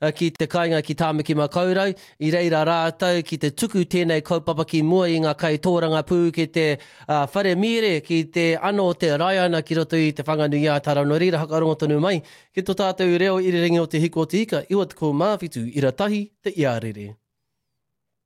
ki te kāinga ki Tāmaki Makaurau, i reira rātau ki te tuku tēnei kaupapa ki mua i ngā kai tōranga pū ki te whare mire, ki te ano te raiana ki roto i te whanganui a Tara no reira hakarongo tonu mai, ki tō tātou reo iriringi o te hiko o te ika, iwa te ko mawhitu, ira tahi te iarere.